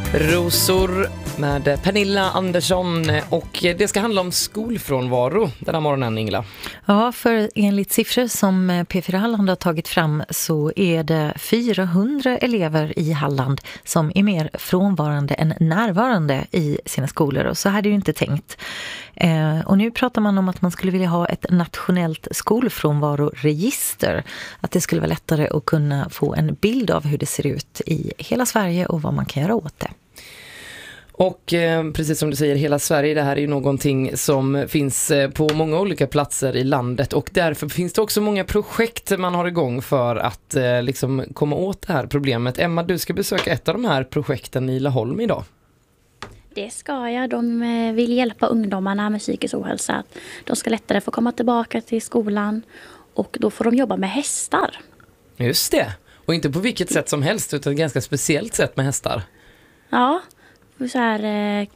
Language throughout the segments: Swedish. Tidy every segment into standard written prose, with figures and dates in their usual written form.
Rosor med Pernilla Andersson, och det ska handla om skolfrånvaro den här morgonen, Ingela. Ja, för enligt siffror som P4 Halland har tagit fram så är det 400 elever i Halland som är mer frånvarande än närvarande i sina skolor, och så hade ju inte tänkt. Och nu pratar man om att man skulle vilja ha ett nationellt skolfrånvaroregister. Att det skulle vara lättare att kunna få en bild av hur det ser ut i hela Sverige och vad man kan göra åt det. Och precis som du säger, hela Sverige, det här är ju någonting som finns på många olika platser i landet, och därför finns det också många projekt man har igång för att liksom komma åt det här problemet. Emma, du ska besöka ett av de här projekten i Laholm idag. Det ska jag. De vill hjälpa ungdomarna med psykisk ohälsa. De ska lättare få komma tillbaka till skolan, och då får de jobba med hästar. Just det. Och inte på vilket sätt som helst, utan ett ganska speciellt sätt med hästar. Ja, så här...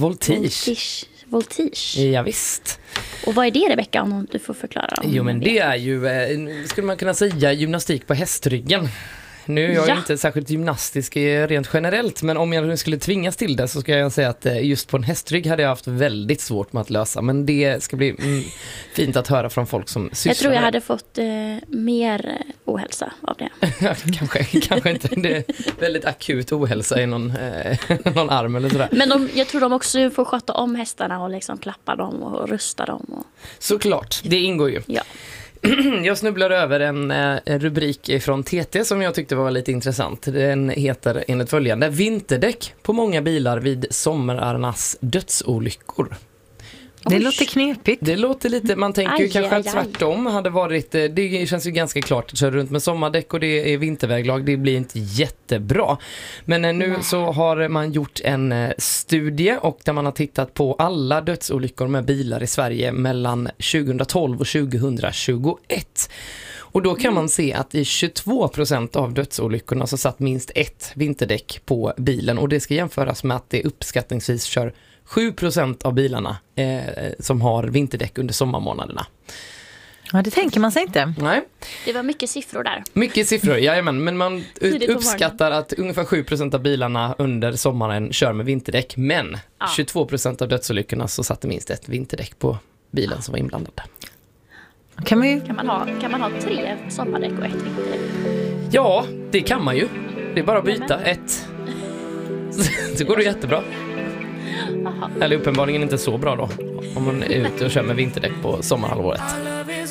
Voltige. Ja, visst. Och vad är det, Rebecka, om du får förklara? Jo, men det är ju, skulle man kunna säga, gymnastik på hästryggen. Nu är jag inte särskilt gymnastisk rent generellt, men om jag nu skulle tvingas till det så ska jag säga att just på en hästrygg hade jag haft väldigt svårt med att lösa. Men det ska bli fint att höra från folk som sysslar. Jag tror jag hade fått mer ohälsa av det. kanske inte. Det är väldigt akut ohälsa i någon arm eller sådär. Men jag tror de också får sköta om hästarna och liksom klappa dem och rusta dem. Och... Såklart, det ingår ju. Ja. Jag snubblade över en rubrik från TT som jag tyckte var lite intressant. Den heter enligt följande: vinterdäck på många bilar vid sommarnas dödsolyckor. Det låter knepigt. Det låter lite, man tänker ju kanske att tvärtom hade varit, det känns ju ganska klart att köra runt med sommardäck och det är vinterväglag, det blir inte jättebra. Men nu så har man gjort en studie, och där man har tittat på alla dödsolyckor med bilar i Sverige mellan 2012 och 2021. Och då kan man se att i 22% av dödsolyckorna så satt minst ett vinterdäck på bilen, och det ska jämföras med att det uppskattningsvis kör 7% av bilarna som har vinterdäck under sommarmånaderna. Ja, det tänker man sig inte. Nej. Det var mycket siffror där. Mycket siffror, jajamän. Men man uppskattar att ungefär 7% av bilarna under sommaren kör med vinterdäck. Men 22% av dödsolyckorna så satte minst ett vinterdäck på bilen som var inblandad. Kan man ha 3 sommardäck och 1 vinterdäck? Ja, det kan man ju. Det är bara att byta ett. Så går det jättebra. Aha. Eller uppenbarligen inte så bra då, om man är ute och kör med vinterdäck på sommarhalvåret.